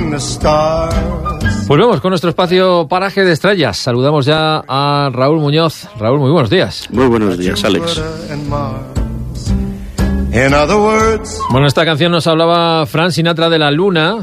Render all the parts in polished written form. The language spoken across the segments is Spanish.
Volvemos con nuestro espacio Paraje de Estrellas. Saludamos ya a Raúl Muñoz. Raúl, muy buenos días. Muy buenos días, Alex. Bueno, esta canción nos hablaba Frank Sinatra de la luna,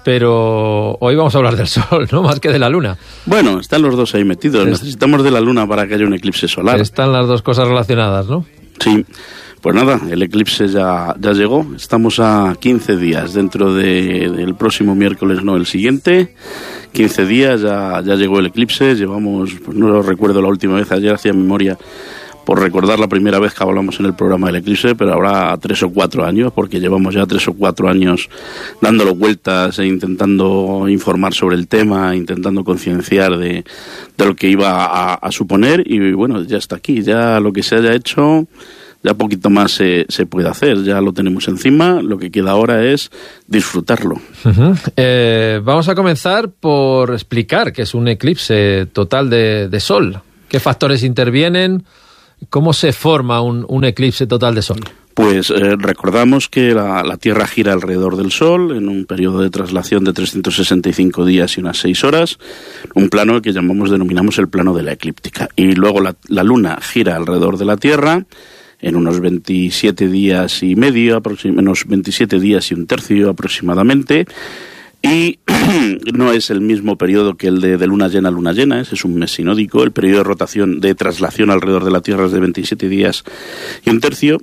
pero hoy vamos a hablar del sol, ¿no? Más que de la luna. Bueno, están los dos ahí metidos. Necesitamos de la luna para que haya un eclipse solar. Están las dos cosas relacionadas, ¿no? Sí. Pues nada, el eclipse ya llegó. Estamos a 15 días dentro del próximo miércoles, no el siguiente. 15 días, ya llegó el eclipse. Llevamos, pues no lo recuerdo la última vez, ayer hacía memoria por recordar la primera vez que hablamos en el programa del eclipse, pero habrá 3 o 4 años, porque llevamos ya 3 o 4 años dándolo vueltas e intentando informar sobre el tema, intentando concienciar de lo que iba a suponer, y bueno, ya está aquí, ya lo que se haya hecho, ya poquito más se puede hacer, ya lo tenemos encima, lo que queda ahora es disfrutarlo. Uh-huh. Vamos a comenzar por explicar qué es un eclipse total de sol, qué factores intervienen. ¿Cómo se forma un eclipse total de sol? Pues recordamos que la Tierra gira alrededor del Sol en un periodo de traslación de 365 días y unas 6 horas, un plano que denominamos el plano de la eclíptica. Y luego la Luna gira alrededor de la Tierra en unos 27 días y medio, unos 27 días y un tercio aproximadamente, y no es el mismo periodo que el de luna llena, ese es un mes sinódico. El periodo de rotación, de traslación alrededor de la Tierra es de 27 días y un tercio.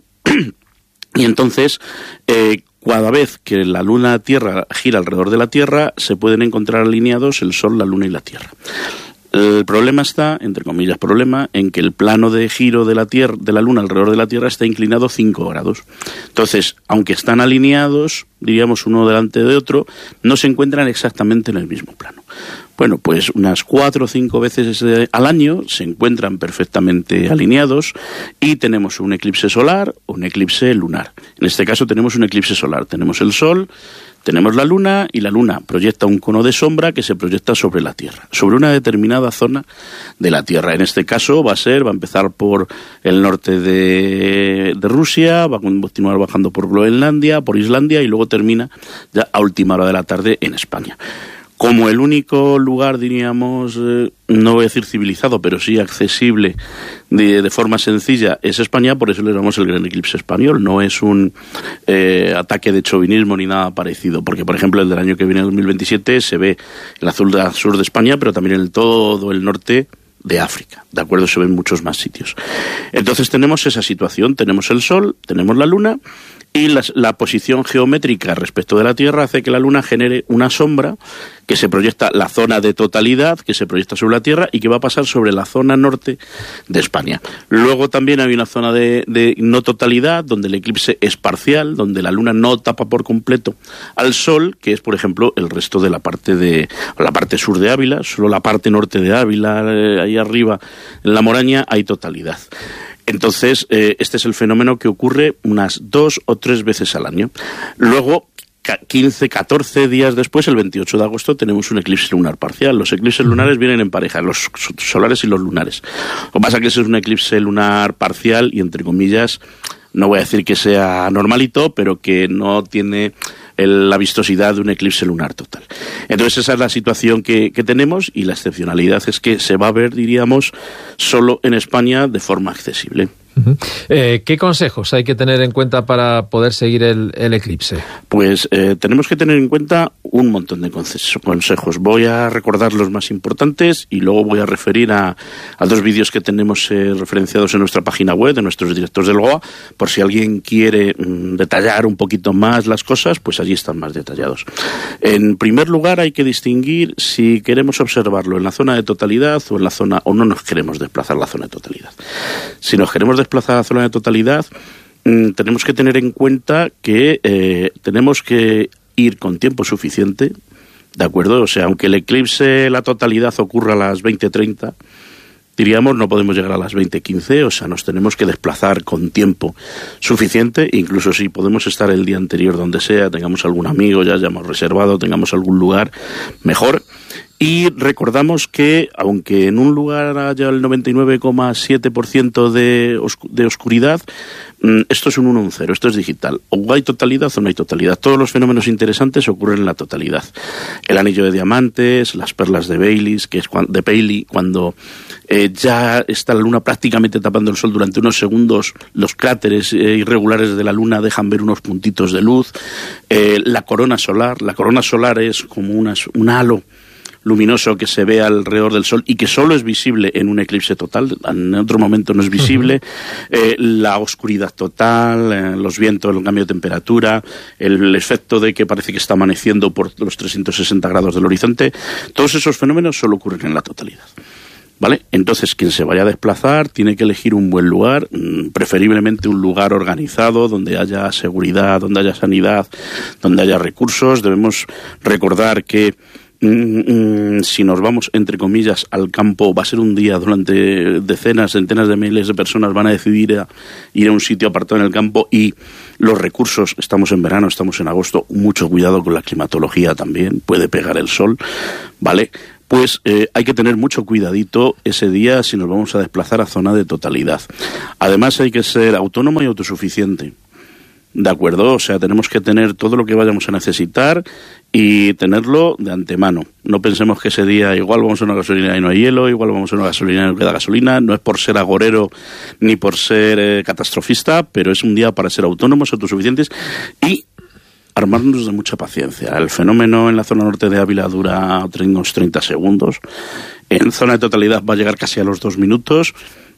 Y entonces, cada vez que la Luna-Tierra gira alrededor de la Tierra, se pueden encontrar alineados el Sol, la Luna y la Tierra. El problema está, entre comillas problema, en que el plano de giro de la Luna alrededor de la Tierra está inclinado 5 grados. Entonces, aunque están alineados, diríamos uno delante de otro, no se encuentran exactamente en el mismo plano. Bueno, pues unas 4 o 5 veces al año se encuentran perfectamente alineados y tenemos un eclipse solar o un eclipse lunar. En este caso tenemos un eclipse solar, tenemos el Sol, tenemos la Luna, y la Luna proyecta un cono de sombra que se proyecta sobre la Tierra, sobre una determinada zona de la Tierra. En este caso va a empezar por el norte de Rusia, va a continuar bajando por Groenlandia, por Islandia, y luego termina ya a última hora de la tarde en España. Como el único lugar, diríamos, no voy a decir civilizado, pero sí accesible de forma sencilla, es España, por eso le llamamos el gran eclipse español. No es un ataque de chauvinismo ni nada parecido, porque, por ejemplo, el del año que viene, el 2027, se ve en el azul del sur de España, pero también en todo el norte de África, ¿de acuerdo? Se ven muchos más sitios. Entonces tenemos esa situación, tenemos el Sol, tenemos la Luna, y la posición geométrica respecto de la Tierra hace que la Luna genere una sombra que se proyecta, la zona de totalidad que se proyecta sobre la Tierra y que va a pasar sobre la zona norte de España. Luego también hay una zona de no totalidad, donde el eclipse es parcial, donde la Luna no tapa por completo al Sol, que es, por ejemplo, el resto de la parte sur de Ávila. Solo la parte norte de Ávila, ahí arriba en la Moraña, hay totalidad. Entonces, este es el fenómeno que ocurre unas 2 o 3 veces al año. Luego, 14 días después, el 28 de agosto, tenemos un eclipse lunar parcial. Los eclipses lunares vienen en pareja, los solares y los lunares. Lo que pasa es que ese es un eclipse lunar parcial y, entre comillas, no voy a decir que sea normalito, pero que no tiene la vistosidad de un eclipse lunar total. Entonces esa es la situación que tenemos, y la excepcionalidad es que se va a ver, diríamos, solo en España de forma accesible. Uh-huh. ¿Qué consejos hay que tener en cuenta para poder seguir el eclipse? Pues tenemos que tener en cuenta un montón de consejos. Voy a recordar los más importantes y luego voy a referir a 2 vídeos que tenemos referenciados en nuestra página web de nuestros directores del GOA, por si alguien quiere detallar un poquito más las cosas, pues allí están más detallados. En primer lugar, hay que distinguir si queremos observarlo en la zona de totalidad o en la zona, o no nos queremos desplazar a la zona de totalidad. Si nos queremos desplazar a la zona de totalidad, tenemos que tener en cuenta que tenemos que ir con tiempo suficiente, ¿de acuerdo? O sea, aunque el eclipse, la totalidad, ocurra a las 20:30, diríamos, no podemos llegar a las 20:15, o sea, nos tenemos que desplazar con tiempo suficiente, incluso si podemos estar el día anterior donde sea, tengamos algún amigo, ya hayamos reservado, tengamos algún lugar, mejor. Y recordamos que, aunque en un lugar haya el 99,7% de oscuridad, esto es un 1 o un 0, esto es digital. O hay totalidad o no hay totalidad. Todos los fenómenos interesantes ocurren en la totalidad. El anillo de diamantes, las perlas de Bailey, cuando ya está la luna prácticamente tapando el sol durante unos segundos, los cráteres irregulares de la luna dejan ver unos puntitos de luz. La corona solar es como un halo luminoso que se ve alrededor del Sol y que solo es visible en un eclipse total, en otro momento no es visible. La oscuridad total, los vientos, el cambio de temperatura, el efecto de que parece que está amaneciendo por los 360 grados del horizonte, todos esos fenómenos solo ocurren en la totalidad. ¿Vale? Entonces, quien se vaya a desplazar tiene que elegir un buen lugar, preferiblemente un lugar organizado, donde haya seguridad, donde haya sanidad, donde haya recursos. Debemos recordar que si nos vamos, entre comillas, al campo, va a ser un día durante decenas, centenas de miles de personas van a decidir ir a un sitio apartado en el campo, y los recursos, estamos en verano, estamos en agosto, mucho cuidado con la climatología también, puede pegar el sol, ¿vale? Pues hay que tener mucho cuidadito ese día si nos vamos a desplazar a zona de totalidad. Además hay que ser autónomo y autosuficiente. ¿De acuerdo? O sea, tenemos que tener todo lo que vayamos a necesitar y tenerlo de antemano. No pensemos que ese día igual vamos a una gasolina y no hay hielo, igual vamos a una gasolina y no queda gasolina. No es por ser agorero ni por ser catastrofista, pero es un día para ser autónomos, autosuficientes y armarnos de mucha paciencia. El fenómeno en la zona norte de Ávila dura unos 30 segundos. En zona de totalidad va a llegar casi a los 2 minutos.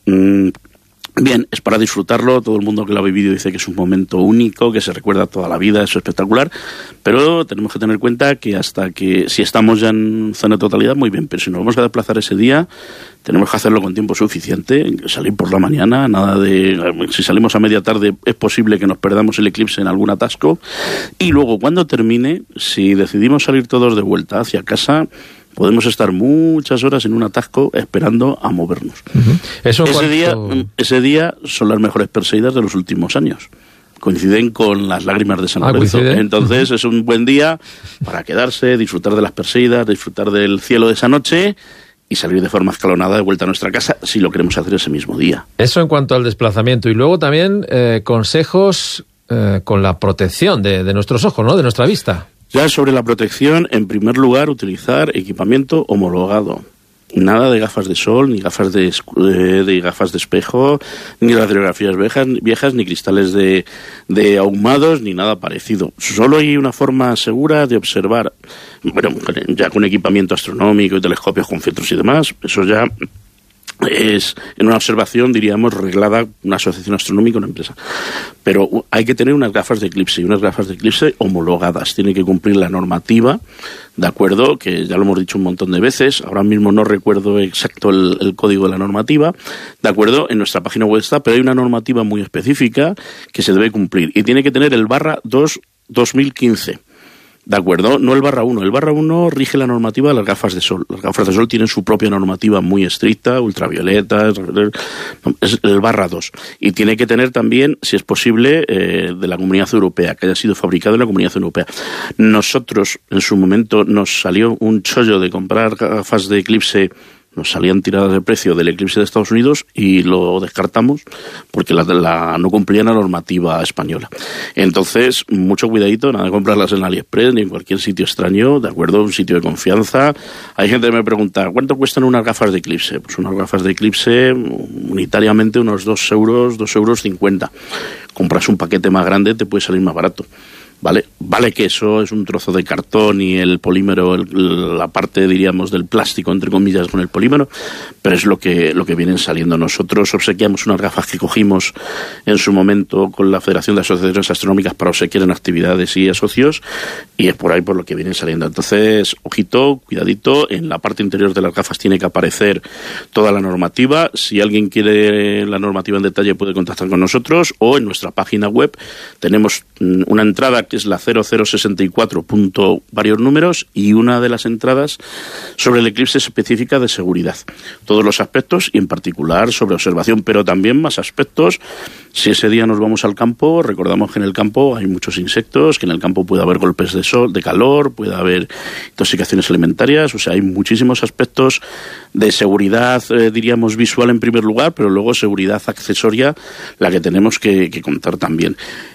Bien, es para disfrutarlo, todo el mundo que lo ha vivido dice que es un momento único, que se recuerda toda la vida, es espectacular, pero tenemos que tener en cuenta que si estamos ya en zona de totalidad, muy bien, pero si nos vamos a desplazar ese día, tenemos que hacerlo con tiempo suficiente, salir por la mañana, si salimos a media tarde es posible que nos perdamos el eclipse en algún atasco, y luego cuando termine, si decidimos salir todos de vuelta hacia casa, podemos estar muchas horas en un atasco esperando a movernos. Ese día son las mejores Perseidas de los últimos años. Coinciden con las lágrimas de San Lorenzo. Entonces es un buen día para quedarse, disfrutar de las Perseidas, disfrutar del cielo de esa noche y salir de forma escalonada de vuelta a nuestra casa si lo queremos hacer ese mismo día. Eso en cuanto al desplazamiento. Y luego también consejos con la protección de nuestros ojos, ¿no? De nuestra vista. Ya sobre la protección, en primer lugar, utilizar equipamiento homologado. Nada de gafas de sol, ni gafas de gafas de espejo, ni radiografías viejas, ni cristales de ahumados, ni nada parecido. Solo hay una forma segura de observar, bueno, ya con equipamiento astronómico y telescopios con filtros y demás, eso ya es en una observación, diríamos, reglada, una asociación astronómica, una empresa. Pero hay que tener unas gafas de eclipse, y unas gafas de eclipse homologadas. Tiene que cumplir la normativa, ¿de acuerdo? Que ya lo hemos dicho un montón de veces. Ahora mismo no recuerdo exacto el código de la normativa, ¿de acuerdo? En nuestra página web está, pero hay una normativa muy específica que se debe cumplir. Y tiene que tener el /2/2015. ¿De acuerdo? No el /1. El /1 rige la normativa de las gafas de sol. Las gafas de sol tienen su propia normativa muy estricta, ultravioletas, es el /2. Y tiene que tener también, si es posible, de la Comunidad Europea, que haya sido fabricado en la Comunidad Europea. Nosotros, en su momento, nos salió un chollo de comprar gafas de eclipse. Nos salían tiradas de precio del eclipse de Estados Unidos y lo descartamos porque no cumplían la normativa española. Entonces, mucho cuidadito, nada de comprarlas en AliExpress ni en cualquier sitio extraño, ¿de acuerdo? Un sitio de confianza. Hay gente que me pregunta, ¿cuánto cuestan unas gafas de eclipse? Pues unas gafas de eclipse, unitariamente, unos 2 euros, 2,50 €. Compras un paquete más grande, te puede salir más barato. Vale que eso es un trozo de cartón y el polímero, la parte, diríamos, del plástico, entre comillas, con el polímero, pero es lo que vienen saliendo. Nosotros obsequiamos unas gafas que cogimos en su momento con la Federación de Asociaciones Astronómicas para obsequiar en actividades y asocios, y es por ahí por lo que vienen saliendo. Entonces, ojito, cuidadito, en la parte interior de las gafas tiene que aparecer toda la normativa. Si alguien quiere la normativa en detalle puede contactar con nosotros, o en nuestra página web tenemos una entrada que es la 0064. Varios números, y una de las entradas sobre el eclipse específica de seguridad. Todos los aspectos, y en particular sobre observación, pero también más aspectos. Si ese día nos vamos al campo, recordamos que en el campo hay muchos insectos, que en el campo puede haber golpes de sol, de calor, puede haber intoxicaciones alimentarias, o sea, hay muchísimos aspectos de seguridad, diríamos visual en primer lugar, pero luego seguridad accesoria, la que tenemos que contar también.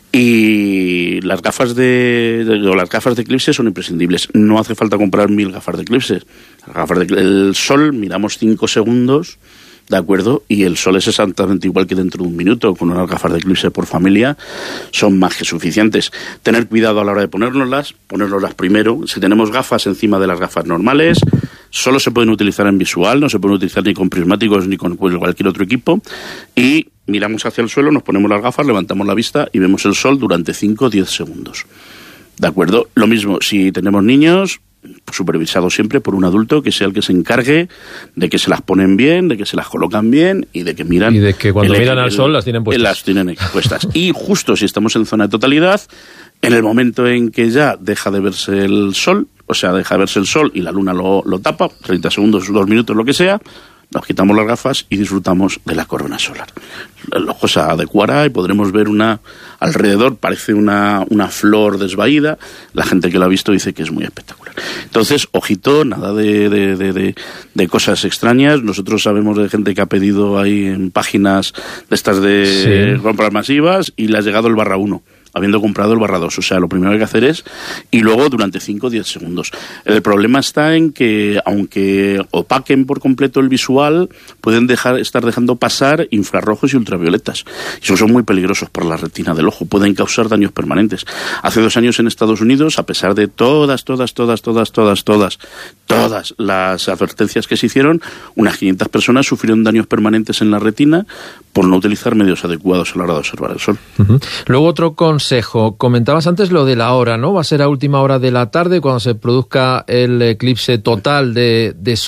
Y las gafas de eclipse son imprescindibles. No hace falta comprar 1000 gafas de eclipse. Las gafas el sol, miramos 5 segundos, ¿de acuerdo? Y el sol es exactamente igual que dentro de un minuto. Con unas gafas de eclipse por familia son más que suficientes. Tener cuidado a la hora de ponérnoslas primero. Si tenemos gafas encima de las gafas normales, solo se pueden utilizar en visual, no se pueden utilizar ni con prismáticos ni con cualquier otro equipo. Y miramos hacia el suelo, nos ponemos las gafas, levantamos la vista y vemos el sol durante 5 o 10 segundos. ¿De acuerdo? Lo mismo, si tenemos niños, supervisado siempre por un adulto que sea el que se encargue de que se las ponen bien, de que se las colocan bien y de que miran... Y de que cuando miran al sol las tienen puestas. Las tienen puestas. Y justo si estamos en zona de totalidad, en el momento en que ya deja de verse el sol, o sea, deja de verse el sol y la luna lo tapa, 30 segundos, 2 minutos, lo que sea, nos quitamos las gafas y disfrutamos de la corona solar. El ojo se adecuará y podremos ver alrededor, parece una flor desvaída. La gente que lo ha visto dice que es muy espectacular. Entonces, ojito, nada de cosas extrañas. Nosotros sabemos de gente que ha pedido ahí en páginas de estas de compras masivas y le ha llegado el /1. Habiendo comprado el /2. O sea, lo primero que hay que hacer es... Y luego durante 5 o 10 segundos. El problema está en que, aunque opaquen por completo el visual, pueden estar dejando pasar infrarrojos y ultravioletas. Y esos son muy peligrosos para la retina del ojo. Pueden causar daños permanentes. Hace 2 años en Estados Unidos, a pesar de todas las advertencias que se hicieron, unas 500 personas sufrieron daños permanentes en la retina por no utilizar medios adecuados a la hora de observar el sol. Uh-huh. Luego otro consejo. Comentabas antes lo de la hora, ¿no? Va a ser a última hora de la tarde cuando se produzca el eclipse total de sol.